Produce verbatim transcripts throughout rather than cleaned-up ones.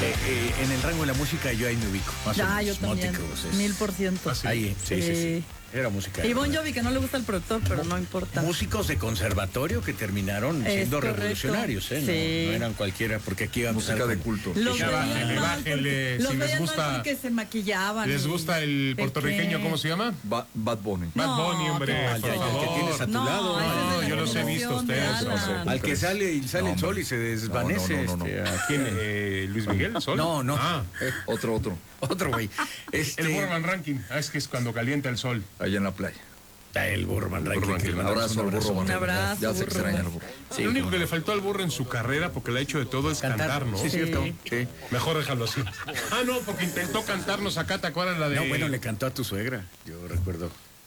Eh, eh, en el rango de la música yo ahí me ubico. Más Ya, o menos. yo también. Motley Crue es- Mil por ciento. Ah, sí. Ahí, sí, sí, sí. Era música. Y Bon Jovi, que no le gusta el productor, pero no importa. Músicos de conservatorio que terminaron Es siendo correcto. revolucionarios, ¿eh? No, Sí. no eran cualquiera, porque aquí iba Música de culto. Los Ya veían bájenle, mal bájenle, porque- si los les veían mal gusta- porque se maquillaban. ¿Les y- gusta el puertorriqueño, que- cómo se llama? Ba- Bad Bunny. Bad No, Bunny, hombre, ¿qué por pasa? El que favor. tienes a tu No, lado. ese es de No, la yo los he visto generación ustedes, de no sé. Alan. Al que sale y sale No, el sol hombre. y se desvanece. No, no, no, no, este, no. ¿a ¿Quién? quién? Eh, ¿Luis Miguel? ¿Sol? No, no. Ah, Otro, otro. Otro güey. Este, el Burman Ranking. Ah, es que es cuando calienta el sol. Allá en la playa. ah, el Burman Ranking. Burman, que un le Un mandamos abrazo al burro. Un Bonito. abrazo, Ya se burro. extraña el burro. Sí, Lo único cómo que no. le faltó al burro en su carrera, porque le ha hecho de todo, es cantar, ¿no? Sí, Sí. cierto. Sí. Mejor déjalo así. Ah, no, porque intentó cantarnos acá, ¿te acuerdas la de...? No, bueno, le cantó a tu suegra, yo recuerdo.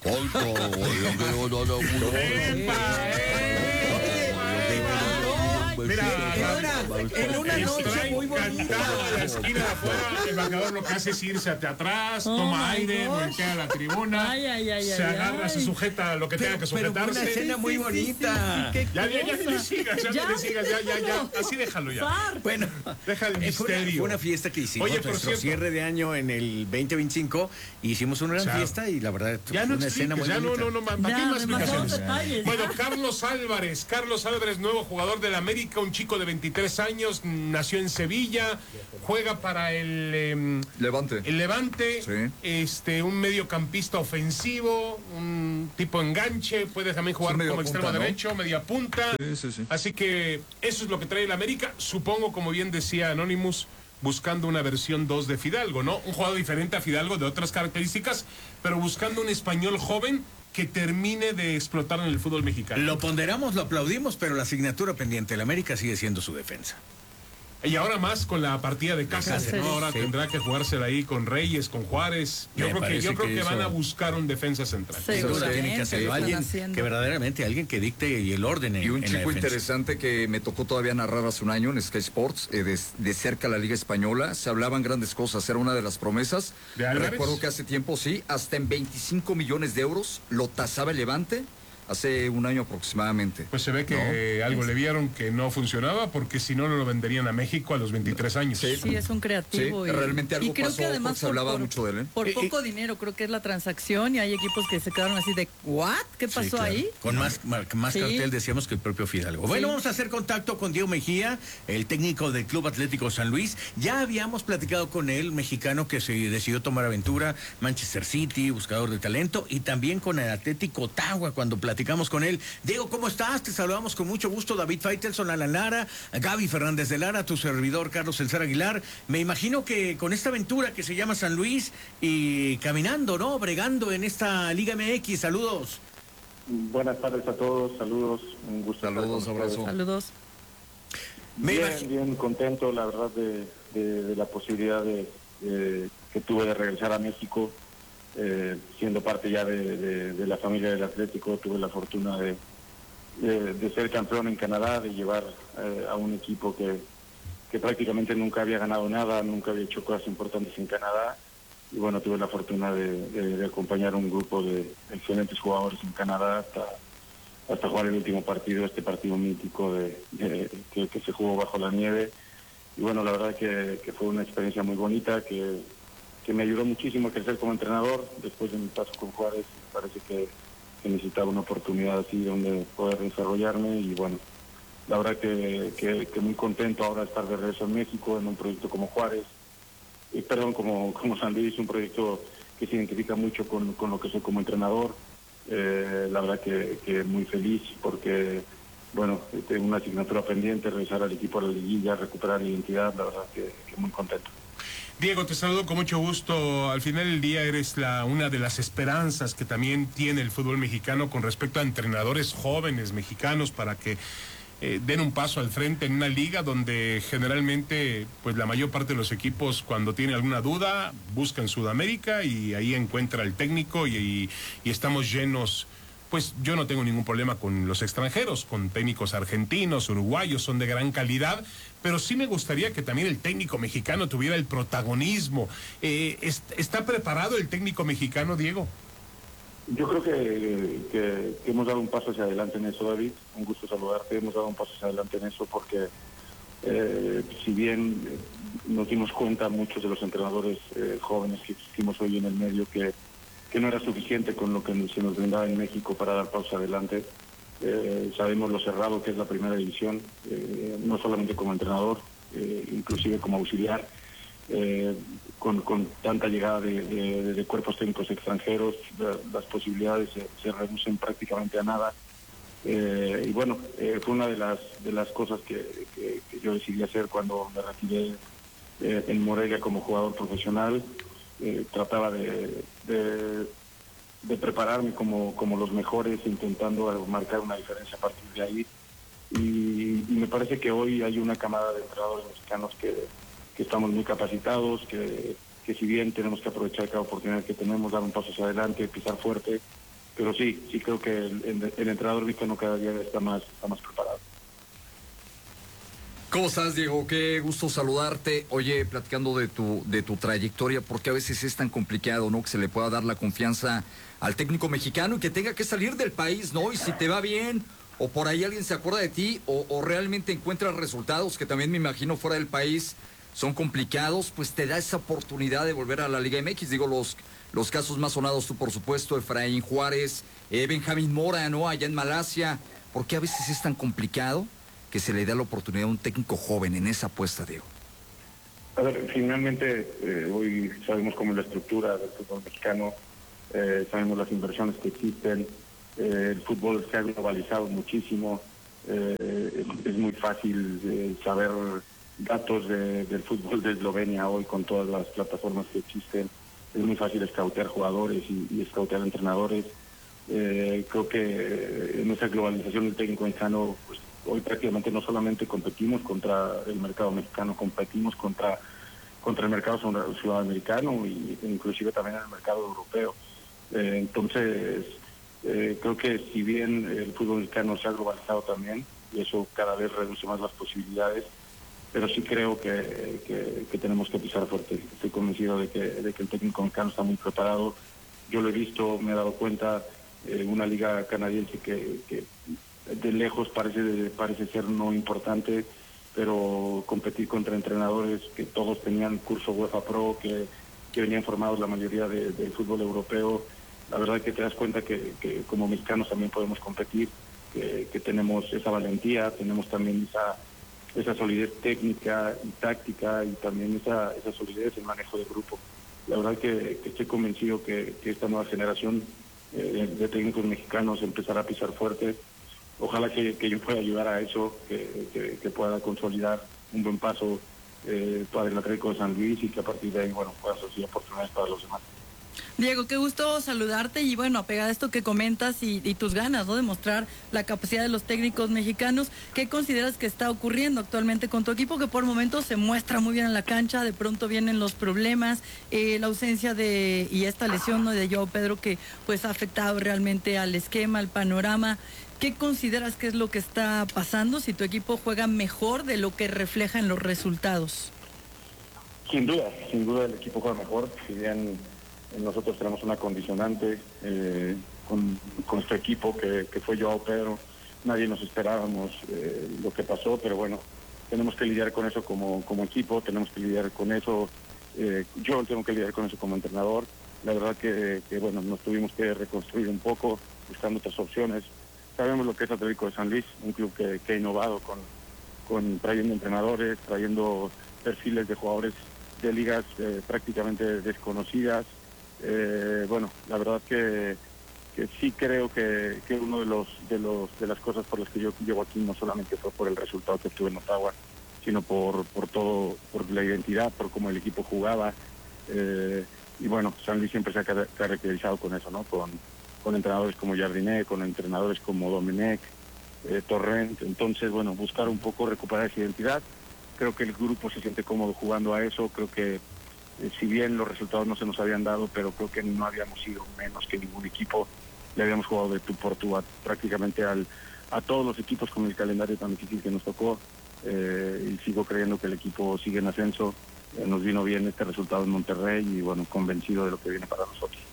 Mira, En una- en una el noche strike muy bonita. cantado a la esquina de afuera, el marcador lo que hace es irse hacia atrás, Oh toma my aire, gosh. voltea a la tribuna, Ay, ay, ay, se ay, agarra, ay. se sujeta a lo que tenga que Pero fue una sujetarse. escena muy bonita. qué Ya, ya, ya, cosa. le sigas, ya, Ya, le sigas, ya, ya, ya, déjalo. así déjalo ya. Zar. Bueno, Deja el eh, fue una, misterio. fue una fiesta que hicimos, Oye, por nuestro cierto. cierre de año en el veinte veinticinco, hicimos una gran O sea, fiesta y la verdad Ya fue no una escena muy expliques, ya no, bonita. no, no, ¿para Ya, qué más demasiados explicaciones? detalles. Bueno, Carlos Álvarez, Carlos Álvarez, nuevo jugador del América, un chico de veintitrés años, nació en Sevilla, juega para el, eh, Levante. el Levante, Sí. este, un mediocampista ofensivo, un tipo enganche, puede también jugar Sí, media como punta, extremo ¿no? derecho, media punta. Sí, sí, sí. Así que eso es lo que trae el América, supongo, como bien decía Anonymous, buscando una versión dos de Fidalgo, ¿no? Un jugador diferente a Fidalgo, de otras características, pero buscando un español joven que termine de explotar en el fútbol mexicano. Lo ponderamos, lo aplaudimos, pero la asignatura pendiente, el América sigue siendo su defensa. Y ahora más con la partida de Cáceres, Cáceres. ¿no? Ahora Sí. tendrá que jugársela ahí con Reyes, con Juárez. Yo Me creo que, parece yo creo que que, van eso- a buscar un defensa central. Sí. Sin duda Seguramente tiene que hacerlo lo alguien están haciendo. que verdaderamente, alguien que dicte y el orden en, Y un en la chico defensa. interesante que me tocó todavía narrar hace un año en Sky Sports, eh, de, de cerca la Liga Española, se hablaban grandes cosas, era una de las promesas. ¿De Álvarez? Recuerdo que hace tiempo, sí, hasta en veinticinco millones de euros lo tasaba el Levante hace un año aproximadamente. Pues se ve que algo le vieron que no funcionaba, porque si no, no lo venderían a México a los veintitrés años. Sí. Sí, es un creativo. Sí, y, realmente algo y creo pasó que además porque se hablaba mucho de él, ¿eh? Por Eh, poco dinero, creo que es la transacción y hay equipos que se quedaron así de, ¿what? ¿Qué Sí, pasó claro. ahí? Con más, mar- más Sí. cartel decíamos que el propio Fidalgo. Bueno, Sí. vamos a hacer contacto con Diego Mejía, el técnico del Club Atlético San Luis. Ya habíamos platicado con él, mexicano que se decidió tomar aventura, Manchester City, buscador de talento, y también con el Atlético Ottawa cuando platicamos con él. Diego, ¿cómo estás? Te saludamos con mucho gusto, David Faitelson, Alan Lara, Gaby Fernández de Lara, tu servidor Carlos Elzar Aguilar. Me imagino que con esta aventura que se llama San Luis y caminando, ¿no? Bregando en esta Liga M X. Saludos. Buenas tardes a todos, saludos, un gusto. Saludos, estar con abrazo. ustedes. Saludos. Me Bien, imagi- bien contento, la verdad, de, de- de la posibilidad de, de- que tuve de regresar a México, eh, siendo parte ya de, de- de la familia del Atlético. Tuve la fortuna de, de- de ser campeón en Canadá, de llevar eh, a un equipo que, que prácticamente nunca había ganado nada, nunca había hecho cosas importantes en Canadá. Y bueno, tuve la fortuna de, de- de acompañar a un grupo de excelentes jugadores en Canadá hasta, hasta jugar el último partido, este partido mítico de, de- que, que se jugó bajo la nieve. Y bueno, la verdad que, que fue una experiencia muy bonita, que, que me ayudó muchísimo a crecer como entrenador. Después de mi paso con Juárez, parece que, que necesitaba una oportunidad así donde poder desarrollarme. Y bueno, la verdad que, que, que muy contento ahora de estar de regreso en México, en un proyecto como Juárez. Y, perdón, como, como San Luis, un proyecto que se identifica mucho con, con lo que soy como entrenador. Eh, la verdad que, que muy feliz porque, bueno, tengo una asignatura pendiente, regresar al equipo a la liguilla, recuperar la identidad, la verdad que, que muy contento. Diego, te saludo con mucho gusto. Al final del día eres la, una de las esperanzas que también tiene el fútbol mexicano con respecto a entrenadores jóvenes mexicanos para que eh, den un paso al frente en una liga donde generalmente pues la mayor parte de los equipos, cuando tiene alguna duda, buscan Sudamérica y ahí encuentra el técnico y, y, y estamos llenos. Pues yo no tengo ningún problema con los extranjeros, con técnicos argentinos, uruguayos, son de gran calidad, pero sí me gustaría que también el técnico mexicano tuviera el protagonismo. Eh, ¿Está preparado el técnico mexicano, Diego? Yo creo que, que, que hemos dado un paso hacia adelante en eso, David. Un gusto saludarte. Hemos dado un paso hacia adelante en eso porque, eh, si bien nos dimos cuenta muchos de los entrenadores eh, jóvenes que existimos hoy en el medio que, que no era suficiente con lo que se nos brindaba en México para dar pasos adelante. Eh, sabemos lo cerrado que es la primera división, eh, no solamente como entrenador, eh, inclusive como auxiliar, eh, con, con tanta llegada de, de, de cuerpos técnicos extranjeros, de, las posibilidades se, se reducen prácticamente a nada. Eh, y bueno, eh, fue una de las de las cosas que, que, que yo decidí hacer cuando me retiré eh, en Morelia como jugador profesional. Eh, trataba de, de, de prepararme como, como los mejores, intentando marcar una diferencia a partir de ahí. Y, y me parece que hoy hay una camada de entrenadores mexicanos que, que estamos muy capacitados, que, que si bien tenemos que aprovechar cada oportunidad que tenemos, dar un paso hacia adelante, pisar fuerte, pero sí, sí creo que el, el, el entrenador mexicano cada día está más, está más preparado. ¿Cómo estás, Diego? Qué gusto saludarte. Oye, platicando de tu, de tu trayectoria, porque a veces es tan complicado, ¿no? Que se le pueda dar la confianza al técnico mexicano y que tenga que salir del país, ¿no? Y si te va bien, o por ahí alguien se acuerda de ti, o, o realmente encuentras resultados que también me imagino fuera del país son complicados, pues te da esa oportunidad de volver a la Liga M X. Digo, los, los casos más sonados, tú por supuesto, Efraín Juárez, eh, Benjamín Mora, ¿no? Allá en Malasia. ¿Por qué a veces es tan complicado que se le da la oportunidad a un técnico joven en esa apuesta, Diego? A ver, finalmente eh, hoy sabemos cómo es la estructura del fútbol mexicano, eh, sabemos las inversiones que existen, eh, el fútbol se ha globalizado muchísimo, eh, es, es muy fácil eh, saber datos de, del fútbol de Eslovenia hoy con todas las plataformas que existen, es muy fácil escautear jugadores y, y escautear entrenadores. Eh, creo que en esa globalización del técnico mexicano, pues, hoy prácticamente no solamente competimos contra el mercado mexicano, competimos contra, contra el mercado sudamericano e inclusive también en el mercado europeo. Eh, entonces, eh, creo que si bien el fútbol mexicano se ha globalizado también, y eso cada vez reduce más las posibilidades, pero sí creo que, que, que tenemos que pisar fuerte. Estoy convencido de que, de que el técnico mexicano está muy preparado. Yo lo he visto, me he dado cuenta, eh, una liga canadiense que... que de lejos parece parece ser no importante, pero competir contra entrenadores que todos tenían curso UEFA Pro, que, que venían formados la mayoría de, del fútbol europeo, la verdad es que te das cuenta que, que como mexicanos también podemos competir, que, que tenemos esa valentía, tenemos también esa esa solidez técnica y táctica y también esa, esa solidez en manejo de grupo. La verdad que, que estoy convencido que, que esta nueva generación eh, de técnicos mexicanos empezará a pisar fuerte. Ojalá que, que yo pueda ayudar a eso, que, que, que pueda consolidar un buen paso eh, para el Atlético de San Luis y que a partir de ahí, bueno, pueda surgir oportunidades para los demás. Diego, qué gusto saludarte y bueno, apegada a esto que comentas y, y tus ganas, ¿no? De mostrar la capacidad de los técnicos mexicanos. ¿Qué consideras que está ocurriendo actualmente con tu equipo que por momentos se muestra muy bien en la cancha, de pronto vienen los problemas, eh, la ausencia de y esta lesión, ¿no? de Joao Pedro que pues ha afectado realmente al esquema, al panorama? ¿Qué consideras que es lo que está pasando si tu equipo juega mejor de lo que refleja en los resultados? Sin duda, sin duda el equipo juega mejor. Si bien nosotros tenemos una condicionante eh, con, con nuestro equipo que, que fue Joao Pedro, nadie nos esperábamos eh, lo que pasó, pero bueno, tenemos que lidiar con eso como, como equipo, tenemos que lidiar con eso, eh, yo tengo que lidiar con eso como entrenador. La verdad que, que bueno, nos tuvimos que reconstruir un poco, buscando otras opciones. Sabemos lo que es Atlético de San Luis, un club que, que ha innovado con, con trayendo entrenadores, trayendo perfiles de jugadores de ligas eh, prácticamente desconocidas. Eh, bueno, la verdad que, que sí creo que, que uno de los de los de las cosas por las que yo llego aquí no solamente fue por el resultado que obtuve en Ottawa, sino por por todo, por la identidad, por cómo el equipo jugaba. Eh, y bueno, San Luis siempre se ha caracterizado con eso, ¿no? Con con entrenadores como Jardiné, con entrenadores como Domenech, eh, Torrent. Entonces, bueno, buscar un poco recuperar esa identidad. Creo que el grupo se siente cómodo jugando a eso. Creo que eh, si bien los resultados no se nos habían dado, pero creo que no habíamos sido menos que ningún equipo. Le habíamos jugado de tú por tú a, prácticamente al, a todos los equipos con el calendario tan difícil que nos tocó. Eh, y sigo creyendo que el equipo sigue en ascenso. Eh, nos vino bien este resultado en Monterrey y bueno, convencido de lo que viene para nosotros.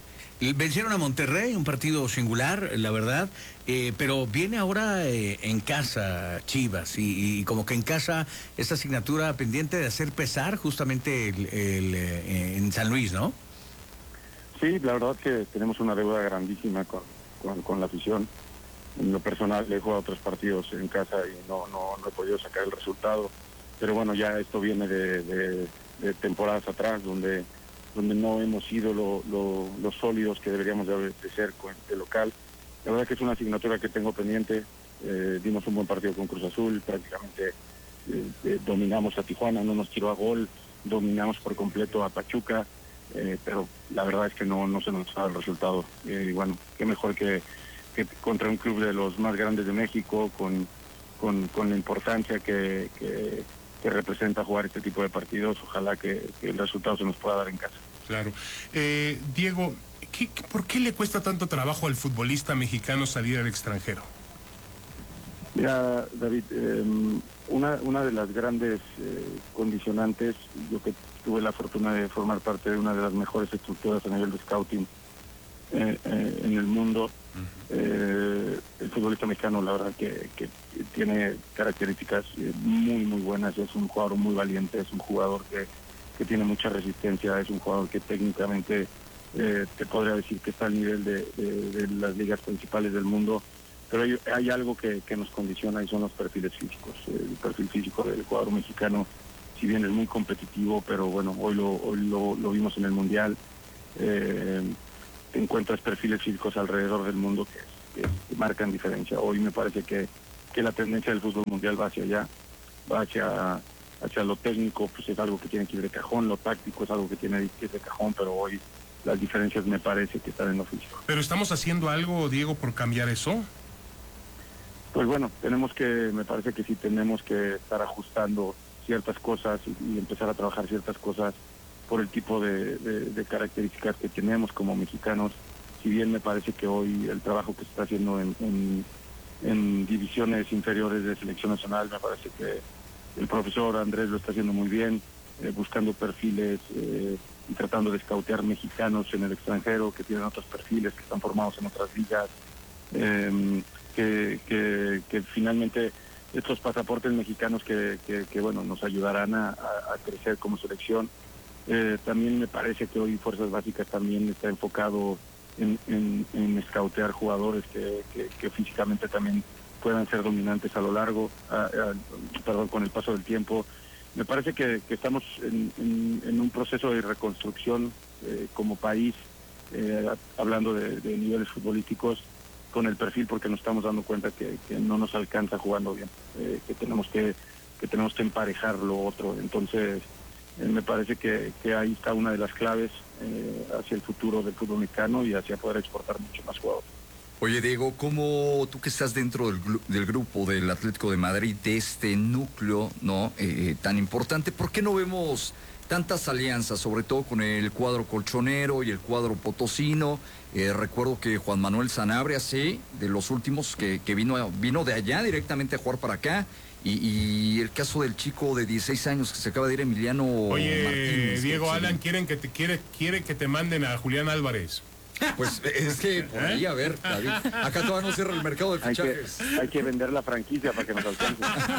Vencieron a Monterrey, un partido singular, la verdad, eh, pero viene ahora eh, en casa Chivas y, y como que en casa esta asignatura pendiente de hacer pesar justamente el, el, eh, en San Luis, ¿no? Sí, la verdad que tenemos una deuda grandísima con, con, con la afición. En lo personal he jugado otros partidos en casa y no, no, no he podido sacar el resultado, pero bueno, ya esto viene de, de, de temporadas atrás donde donde no hemos sido lo, lo, los sólidos que deberíamos de, de ser con el local. La verdad que es una asignatura que tengo pendiente. Eh, dimos un buen partido con Cruz Azul, prácticamente eh, eh, dominamos a Tijuana, no nos tiró a gol, dominamos por completo a Pachuca, eh, pero la verdad es que no, no se nos da el resultado. Eh, y bueno, qué mejor que, que contra un club de los más grandes de México, con, con, con la importancia que... que que representa jugar este tipo de partidos. Ojalá que, que el resultado se nos pueda dar en casa. Claro. Eh, Diego, ¿qué, ¿por qué le cuesta tanto trabajo al futbolista mexicano salir al extranjero? Mira, David, eh, una, una de las grandes eh, condicionantes, yo que tuve la fortuna de formar parte de una de las mejores estructuras a nivel de scouting eh, eh, en el mundo, eh, el futbolista mexicano la verdad que, que tiene características muy muy buenas, es un jugador muy valiente, es un jugador que, que tiene mucha resistencia, es un jugador que técnicamente eh, te podría decir que está al nivel de, de, de las ligas principales del mundo, pero hay, hay algo que, que nos condiciona y son los perfiles físicos. El perfil físico del jugador mexicano, si bien es muy competitivo, pero bueno, hoy lo, hoy lo, lo vimos en el Mundial. Eh, encuentras perfiles físicos alrededor del mundo que, que, que marcan diferencia. Hoy me parece que, que la tendencia del fútbol mundial va hacia allá, va hacia, hacia lo técnico, pues es algo que tiene que ir de cajón, lo táctico es algo que tiene que ir de cajón, pero hoy las diferencias me parece que están en lo físico. ¿Pero estamos haciendo algo, Diego, por cambiar eso? Pues bueno, tenemos que, me parece que sí tenemos que estar ajustando ciertas cosas y, y empezar a trabajar ciertas cosas por el tipo de, de, de características que tenemos como mexicanos. Si bien me parece que hoy el trabajo que se está haciendo en, en, en divisiones inferiores de selección nacional, me parece que el profesor Andrés lo está haciendo muy bien, eh, buscando perfiles eh, y tratando de escautear mexicanos en el extranjero que tienen otros perfiles, que están formados en otras ligas, eh, que, que, que finalmente estos pasaportes mexicanos que, que, que bueno, nos ayudarán a, a, a crecer como selección. Eh, también me parece que hoy Fuerzas Básicas también está enfocado en, en, en escautear jugadores que, que, que físicamente también puedan ser dominantes a lo largo, a, a, perdón, con el paso del tiempo. Me parece que, que estamos en, en, en un proceso de reconstrucción eh, como país, eh, hablando de, de niveles futbolísticos, con el perfil, porque nos estamos dando cuenta que, que no nos alcanza jugando bien, eh, que tenemos que, que tenemos que emparejar lo otro. Entonces, Eh, me parece que, que ahí está una de las claves eh, hacia el futuro del fútbol mexicano y hacia poder exportar mucho más jugadores. Oye, Diego, ¿cómo tú que estás dentro del, del grupo del Atlético de Madrid, de este núcleo, ¿no? Eh, tan importante, ¿por qué no vemos tantas alianzas, sobre todo con el cuadro colchonero y el cuadro potosino? Eh, recuerdo que Juan Manuel Sanabria, sí, de los últimos que, que vino, vino de allá directamente a jugar para acá. Y, y el caso del chico de dieciséis años que se acaba de ir, Emiliano Oye, Martínez. Diego, Alan, quieren que te quiere, quiere que te manden a Julián Álvarez. Pues es que por ahí, a ver, David, acá todavía no cierra el mercado de Hay que, fichajes. hay que vender la franquicia para que nos alcance.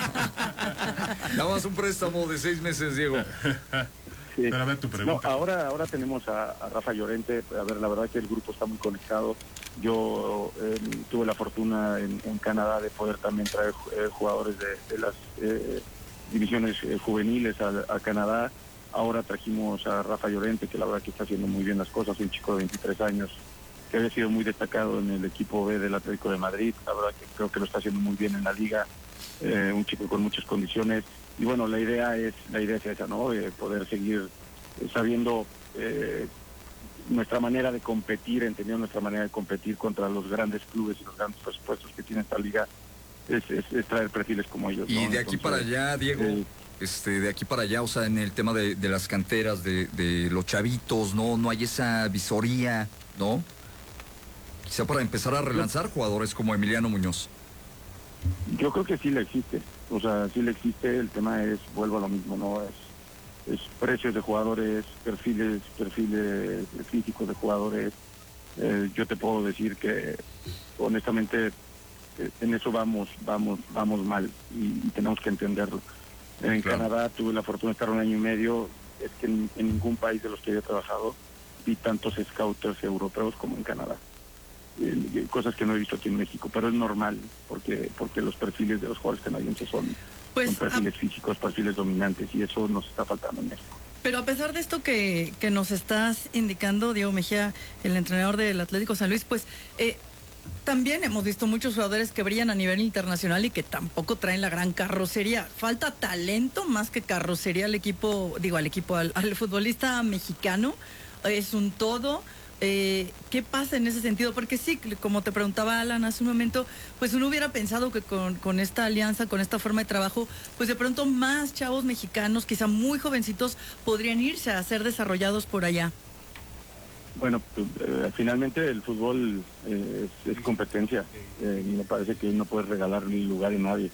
Nada más un préstamo de seis meses, Diego. Sí. Pero a ver tu pregunta. No, ahora, ahora tenemos a, a Rafa Llorente. A ver, la verdad que el grupo está muy conectado. Yo eh, tuve la fortuna en, en Canadá de poder también traer eh, jugadores de, de las eh, divisiones eh, juveniles a, a Canadá. Ahora trajimos a Rafa Llorente, que la verdad que está haciendo muy bien las cosas, un chico de veintitrés años, que había sido muy destacado en el equipo B del Atlético de Madrid. La verdad que creo que lo está haciendo muy bien en la liga, eh, un chico con muchas condiciones. Y bueno, la idea es la idea es esa, ¿no? Eh, poder seguir eh, sabiendo eh, nuestra manera de competir, entendiendo nuestra manera de competir contra los grandes clubes y los grandes presupuestos que tiene esta liga, es, es, es traer perfiles como ellos, Y ¿no? de aquí Entonces, para allá, Diego, eh, este, de aquí para allá, o sea, en el tema de, de las canteras, de, de los chavitos, ¿no? No hay esa visoría, ¿no? Quizá para empezar a relanzar jugadores como Emiliano Muñoz. Yo creo que sí le existe, o sea, sí le existe. El tema es, vuelvo a lo mismo, ¿no? Es, es precios de jugadores, perfiles, perfiles físicos de jugadores, Eh, yo te puedo decir que honestamente eh, en eso vamos, vamos, vamos mal y, y tenemos que entenderlo. En Claro. Canadá tuve la fortuna de estar un año y medio, es que en, en ningún país de los que yo he trabajado vi tantos scouters europeos como en Canadá. Eh, cosas que no he visto aquí en México, pero es normal porque porque los perfiles de los jugadores canadienses son, Pues, son perfiles físicos, perfiles dominantes y eso nos está faltando en México. Pero a pesar de esto que, que nos estás indicando, Diego Mejía, el entrenador del Atlético San Luis, pues eh, también hemos visto muchos jugadores que brillan a nivel internacional y que tampoco traen la gran carrocería. Falta talento más que carrocería al equipo, digo, al equipo, al, al futbolista mexicano. Es un todo. Eh, ¿Qué pasa en ese sentido? Porque sí, como te preguntaba Alan hace un momento, pues uno hubiera pensado que con, con esta alianza, con esta forma de trabajo, pues de pronto más chavos mexicanos, quizá muy jovencitos, podrían irse a ser desarrollados por allá. Bueno, pues, eh, finalmente el fútbol eh, es, es competencia eh, y me parece que no puedes regalarle lugar a nadie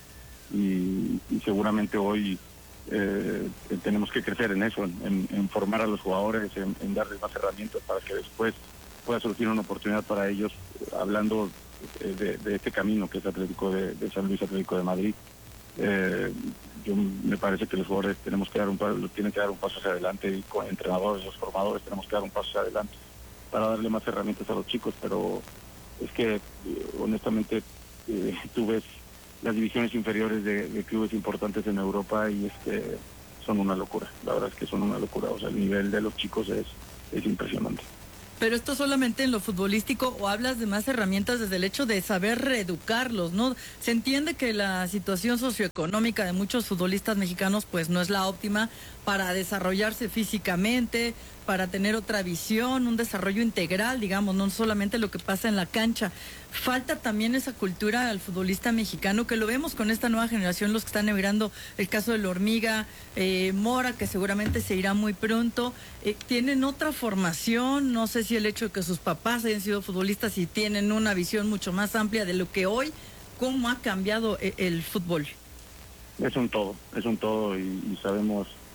y, y seguramente hoy eh, tenemos que crecer en eso, en, en formar a los jugadores, en, en darles más herramientas para que después pueda surgir una oportunidad para ellos, hablando de, de, de este camino que es Atlético de, de San Luis, Atlético de Madrid. Eh, yo me parece que los jugadores tenemos que dar un paso, tienen que dar un paso hacia adelante y con entrenadores, los formadores tenemos que dar un paso hacia adelante para darle más herramientas a los chicos, pero es que eh, honestamente eh, tú ves las divisiones inferiores de, de clubes importantes en Europa y este son una locura, la verdad es que son una locura, o sea, el nivel de los chicos es, es impresionante. Pero esto solamente en lo futbolístico, o hablas de más herramientas desde el hecho de saber reeducarlos, ¿no? Se entiende que la situación socioeconómica de muchos futbolistas mexicanos pues no es la óptima para desarrollarse físicamente, para tener otra visión, un desarrollo integral, digamos, no solamente lo que pasa en la cancha. Falta también esa cultura al futbolista mexicano, que lo vemos con esta nueva generación, los que están emigrando, el caso de la Hormiga, eh, Mora, que seguramente se irá muy pronto, eh, tienen otra formación, no sé si el hecho de que sus papás hayan sido futbolistas y tienen una visión mucho más amplia de lo que hoy, cómo ha cambiado el, el fútbol. Es un todo, es un todo y, y sabemos